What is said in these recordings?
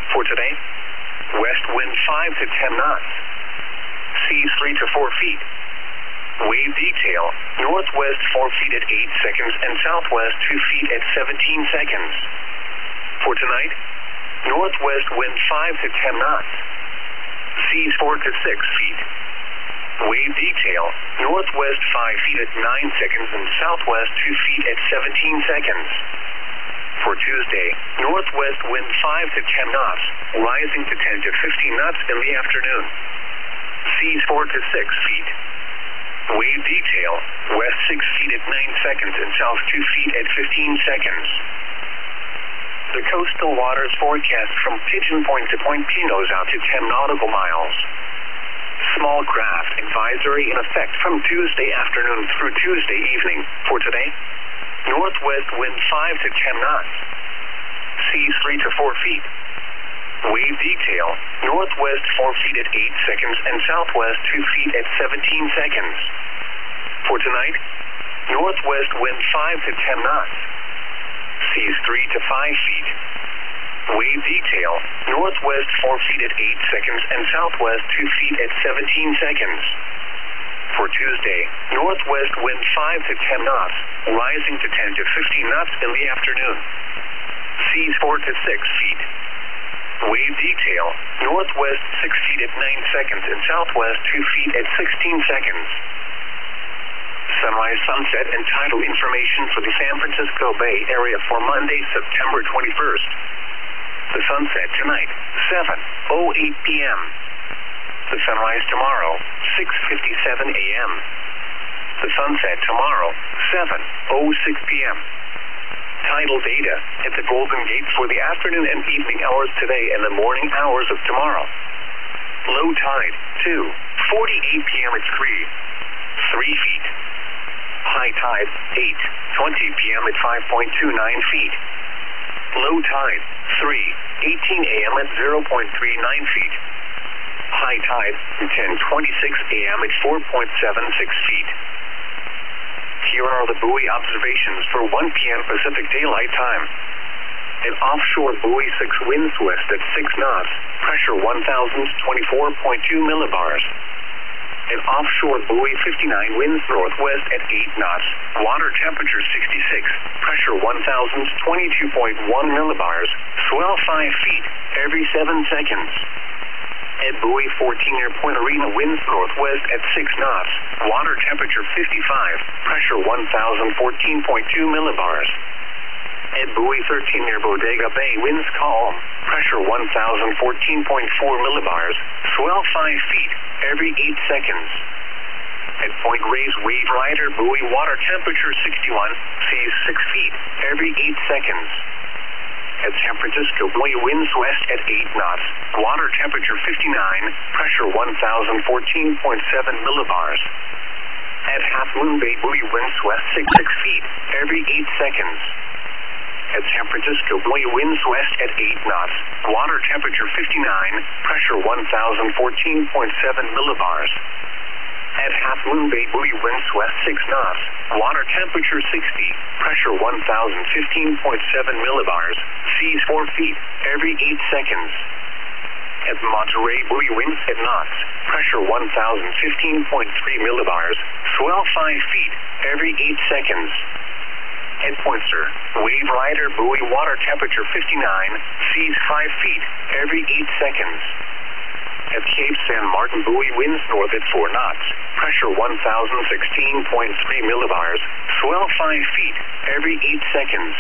For today, west wind 5 to 10 knots. Seas 3 to 4 feet. Wave detail, northwest 4 feet at 8 seconds and southwest 2 feet at 17 seconds. For tonight, northwest wind 5 to 10 knots. Seas 4 to 6 feet. Wave detail, northwest 5 feet at 9 seconds and southwest 2 feet at 17 seconds. For Tuesday, northwest wind 5 to 10 knots, rising to 10 to 15 knots in the afternoon. Seas 4 to 6 feet. Wave detail, west 6 feet at 9 seconds and south 2 feet at 15 seconds. The coastal waters forecast from Pigeon Point to Point Pinos out to 10 nautical miles. Small craft advisory in effect from Tuesday afternoon through Tuesday evening. For today, northwest wind 5 to 10 knots. Seas 3 to 4 feet. Wave detail, northwest 4 feet at 8 seconds and southwest 2 feet at 17 seconds. For tonight, northwest wind 5 to 10 knots. Seas 3 to 5 feet. Wave detail, northwest 4 feet at 8 seconds and southwest 2 feet at 17 seconds. For Tuesday, northwest wind 5 to 10 knots, rising to 10 to 15 knots in the afternoon. Seas 4 to 6 feet. Wave detail, northwest 6 feet at 9 seconds and southwest 2 feet at 16 seconds. Sunrise, sunset, and tidal information for the San Francisco Bay Area for Monday, September 21st. The sunset tonight, 7:08 p.m. The sunrise tomorrow, 6:57 a.m. The sunset tomorrow, 7:06 p.m. Tidal data at the Golden Gate for the afternoon and evening hours today and the morning hours of tomorrow. Low tide, 2:48 p.m. at 3 feet. High tide, 8:20 p.m. at 5.29 feet. Low tide, 3:18 a.m. at 0.39 feet. High tide, 10:26 a.m. at 4.76 feet. Here are the buoy observations for 1 p.m. Pacific Daylight Time. An offshore buoy 6 winds west at 6 knots, pressure 1,024.2 millibars. An offshore buoy 59 winds northwest at 8 knots, water temperature 66, pressure 1,022.1 millibars, swell 5 feet every 7 seconds. At buoy 14 near Point Arena winds northwest at 6 knots, water temperature 55, pressure 1,014.2 millibars. At buoy 13 near Bodega Bay winds calm, pressure 1,014.4 millibars, swell 5 feet every 8 seconds. At Point Reyes Wave Rider buoy water temperature 61, seas 6 feet every 8 seconds. At San Francisco buoy winds west at 8 knots, water temperature 59, pressure 1,014.7 millibars. At Half Moon Bay buoy winds west 6 feet every 8 seconds. At San Francisco buoy winds west at 8 knots, water temperature 59, pressure 1,014.7 millibars. At Half Moon Bay buoy winds west 6 knots, water temperature 60, pressure 1,015.7 millibars, seas 4 feet every 8 seconds. At Monterey buoy winds at knots, pressure 1,015.3 millibars, swell 5 feet every 8 seconds. At Pointer, Wave Rider buoy water temperature 59, seas 5 feet every 8 seconds. At Cape San Martin buoy winds north at 4 knots, pressure 1,016.3 millibars, swell 5 feet every 8 seconds.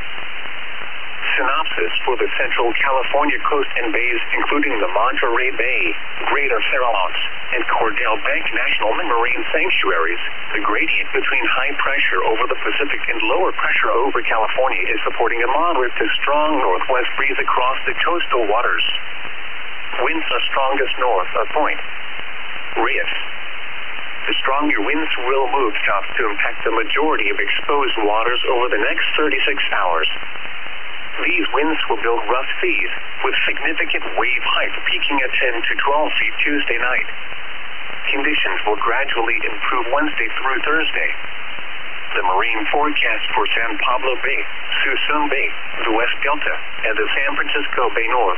Synopsis for the Central California coast and bays, including the Monterey Bay, Greater Farallones, and Cordell Bank National Marine Sanctuaries. The gradient between high pressure over the Pacific and lower pressure over California is supporting a moderate to strong northwest breeze across the coastal waters. Winds are strongest north of Point Reyes. The stronger winds will move south to impact the majority of exposed waters over the next 36 hours. These winds will build rough seas, with significant wave height peaking at 10 to 12 feet Tuesday night. Conditions will gradually improve Wednesday through Thursday. The marine forecast for San Pablo Bay, Suisun Bay, the West Delta, and the San Francisco Bay North